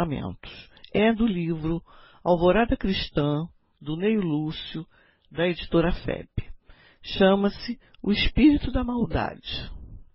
pensamentos. É do livro Alvorada Cristã, do Neio Lúcio, da editora FEB. Chama-se O Espírito da Maldade.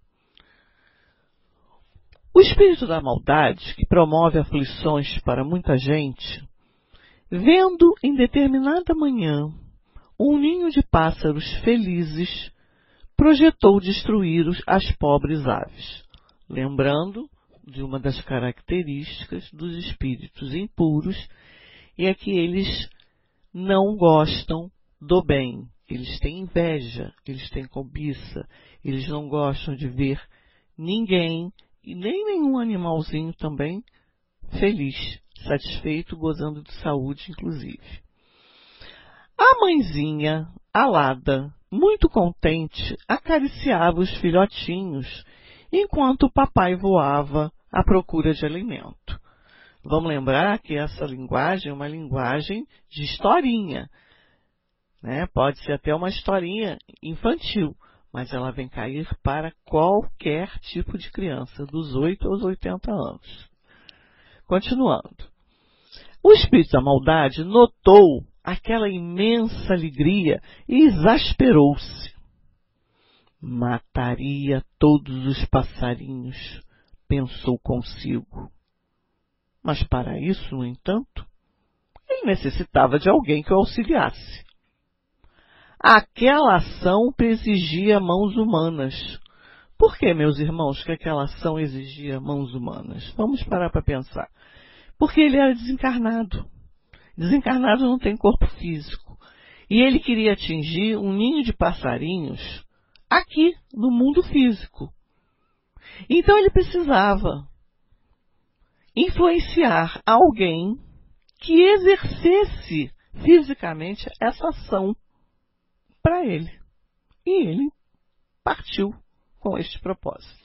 O espírito da maldade, que promove aflições para muita gente, vendo em determinada manhã um ninho de pássaros felizes, projetou destruir as pobres aves, lembrando de uma das características dos espíritos impuros, é que eles não gostam do bem, eles têm inveja, eles têm cobiça, eles não gostam de ver ninguém, e nem nenhum animalzinho também, feliz, satisfeito, gozando de saúde, inclusive. A mãezinha, alada, muito contente, acariciava os filhotinhos, enquanto o papai voava à procura de alimento. Vamos lembrar que essa linguagem é uma linguagem de historinha, né? Pode ser até uma historinha infantil, mas ela vem cair para qualquer tipo de criança, dos 8 aos 80 anos. Continuando. O espírito da maldade notou aquela imensa alegria e exasperou-se. Mataria todos os passarinhos, pensou consigo. Mas para isso, no entanto, ele necessitava de alguém que o auxiliasse. Aquela ação exigia mãos humanas. Por que, meus irmãos, que aquela ação exigia mãos humanas? Vamos parar para pensar. Porque ele era desencarnado. Desencarnado não tem corpo físico. E ele queria atingir um ninho de passarinhos aqui, no mundo físico. Então ele precisava influenciar alguém que exercesse fisicamente essa ação para ele. E ele partiu com este propósito.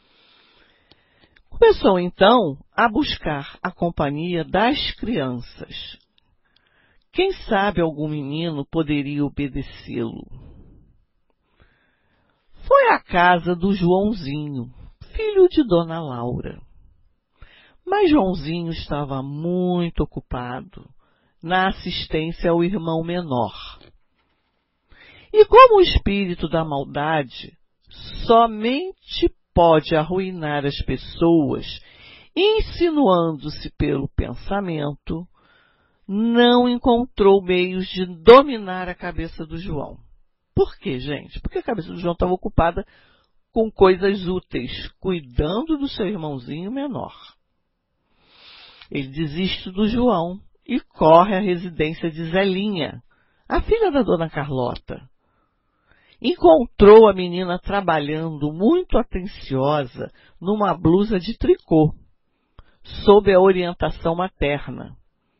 Começou então a buscar a companhia das crianças. Quem sabe algum menino poderia obedecê-lo. Foi à casa do Joãozinho, filho de Dona Laura. Mas Joãozinho estava muito ocupado na assistência ao irmão menor. E como o espírito da maldade somente pode arruinar as pessoas, insinuando-se pelo pensamento, não encontrou meios de dominar a cabeça do João. Por quê, gente? Porque a cabeça do João estava ocupada com coisas úteis, cuidando do seu irmãozinho menor. Ele desiste do João e corre à residência de Zelinha, a filha da dona Carlota. Encontrou a menina trabalhando muito atenciosa numa blusa de tricô, sob a orientação materna.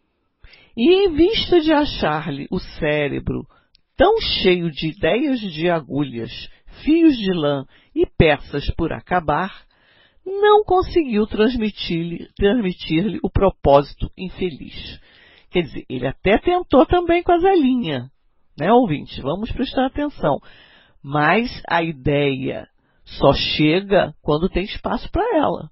E em vista de achar-lhe o cérebro tão cheio de ideias de agulhas, fios de lã e peças por acabar, não conseguiu transmitir-lhe o propósito infeliz. Quer dizer, ele até tentou também com a Zelinha, né, ouvinte? Vamos prestar atenção. Mas a ideia só chega quando tem espaço para ela.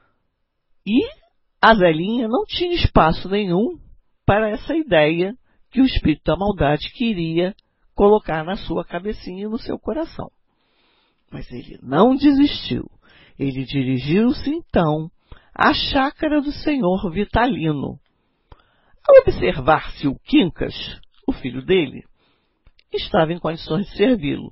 E a Zelinha não tinha espaço nenhum para essa ideia que o espírito da maldade queria colocar na sua cabecinha e no seu coração. Mas ele não desistiu. Ele dirigiu-se então à chácara do senhor Vitalino. Ao observar-se o Quincas, o filho dele, estava em condições de servi-lo.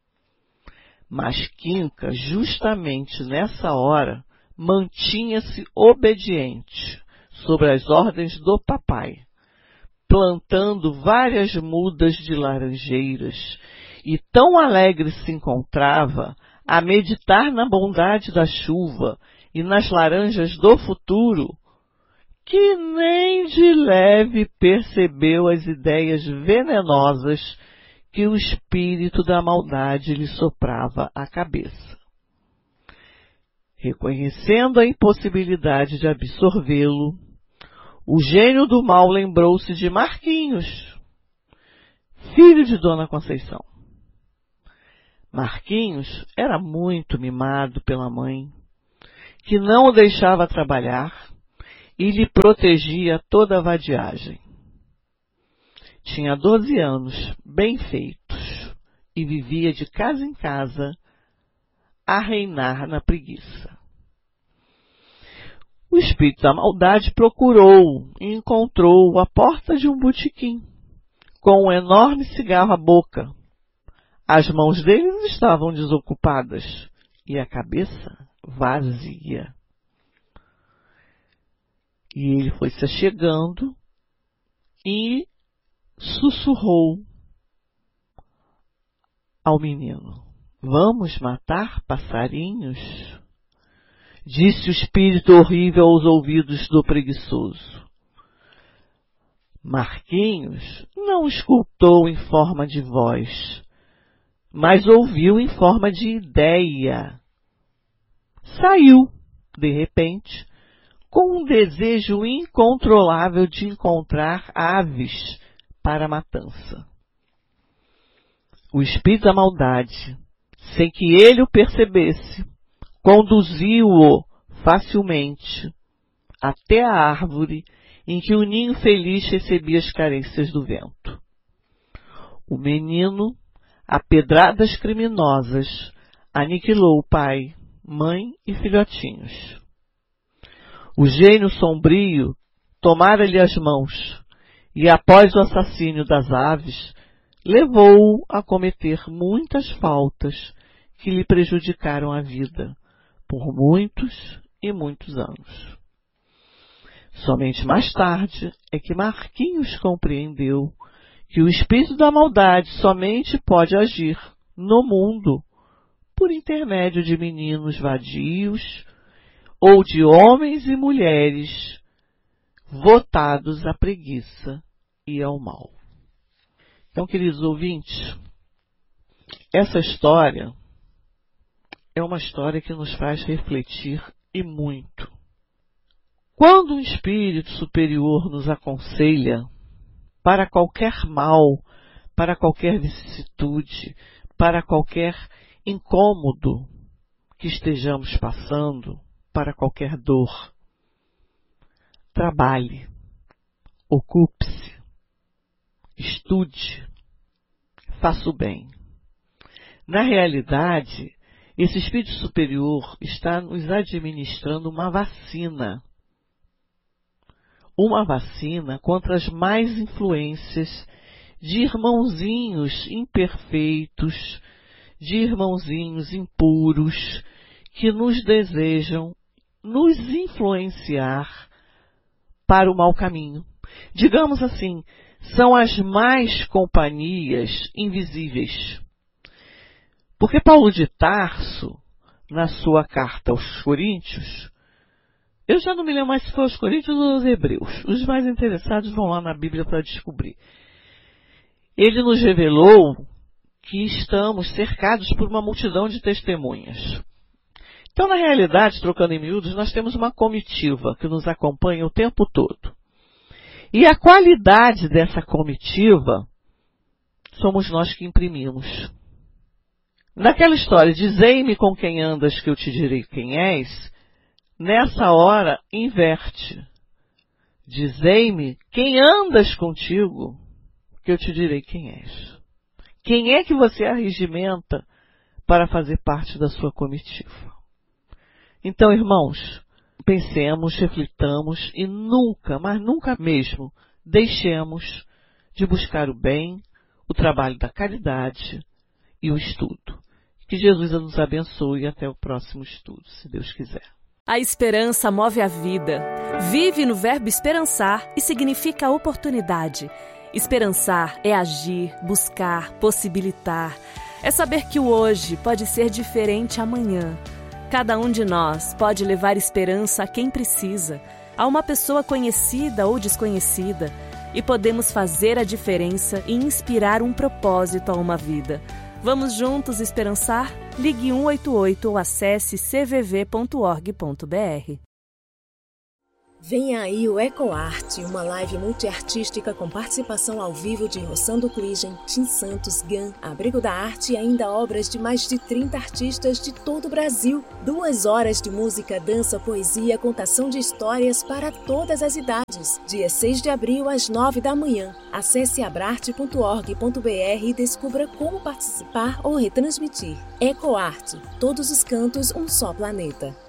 Mas Quincas, justamente nessa hora, mantinha-se obediente sobre as ordens do papai, plantando várias mudas de laranjeiras, e tão alegre se encontrava a meditar na bondade da chuva e nas laranjas do futuro, que nem de leve percebeu as ideias venenosas que o espírito da maldade lhe soprava à cabeça. Reconhecendo a impossibilidade de absorvê-lo, o gênio do mal lembrou-se de Marquinhos, filho de Dona Conceição. Marquinhos era muito mimado pela mãe, que não o deixava trabalhar e lhe protegia toda a vadiagem. Tinha 12 anos, bem feitos, e vivia de casa em casa a reinar na preguiça. O espírito da maldade procurou e encontrou-o à porta de um botequim, com um enorme cigarro à boca. As mãos dele estavam desocupadas e a cabeça vazia. E ele foi se achegando e sussurrou ao menino: "Vamos matar passarinhos?" Disse o espírito horrível aos ouvidos do preguiçoso. Marquinhos não escutou em forma de voz, mas ouviu em forma de ideia. Saiu, de repente, com um desejo incontrolável de encontrar aves para a matança. O espírito da maldade, sem que ele o percebesse, conduziu-o facilmente até a árvore em que o ninho feliz recebia as carências do vento. O menino, a pedradas criminosas, aniquilou o pai, mãe e filhotinhos. O gênio sombrio tomara-lhe as mãos e, após o assassínio das aves, levou-o a cometer muitas faltas que lhe prejudicaram a vida por muitos e muitos anos. Somente mais tarde é que Marquinhos compreendeu que o espírito da maldade somente pode agir no mundo por intermédio de meninos vadios ou de homens e mulheres votados à preguiça e ao mal. Então, queridos ouvintes, essa história é uma história que nos faz refletir e muito. Quando um espírito superior nos aconselha para qualquer mal, para qualquer vicissitude, para qualquer incômodo que estejamos passando, para qualquer dor, trabalhe, ocupe-se, estude, faça o bem. Na realidade, esse espírito superior está nos administrando uma vacina contra as más influências de irmãozinhos imperfeitos, de irmãozinhos impuros, que nos desejam nos influenciar para o mau caminho. Digamos assim, são as más companhias invisíveis. Porque Paulo de Tarso, na sua carta aos Coríntios, eu já não me lembro mais se foi aos Coríntios ou aos Hebreus. Os mais interessados vão lá na Bíblia para descobrir. Ele nos revelou que estamos cercados por uma multidão de testemunhas. Então, na realidade, trocando em miúdos, nós temos uma comitiva que nos acompanha o tempo todo. E a qualidade dessa comitiva somos nós que imprimimos. Naquela história, dizei-me com quem andas que eu te direi quem és, nessa hora inverte. Dizei-me quem andas contigo que eu te direi quem és. Quem é que você arregimenta para fazer parte da sua comitiva? Então, irmãos, pensemos, reflitamos e nunca, mas nunca mesmo, deixemos de buscar o bem, o trabalho da caridade e o estudo. Que Jesus nos abençoe e até o próximo estudo, se Deus quiser. A esperança move a vida. Vive no verbo esperançar e significa oportunidade. Esperançar é agir, buscar, possibilitar. É saber que o hoje pode ser diferente amanhã. Cada um de nós pode levar esperança a quem precisa, a uma pessoa conhecida ou desconhecida, e podemos fazer a diferença e inspirar um propósito a uma vida. Vamos juntos esperançar? Ligue 188 ou acesse cvv.org.br. Vem aí o EcoArte, uma live multiartística com participação ao vivo de Rossando Kligen, Tim Santos, Gan, Abrigo da Arte e ainda obras de mais de 30 artistas de todo o Brasil. 2 horas de música, dança, poesia, contação de histórias para todas as idades. Dia 6 de abril às 9 da manhã. Acesse abrarte.org.br e descubra como participar ou retransmitir. EcoArte, todos os cantos, um só planeta.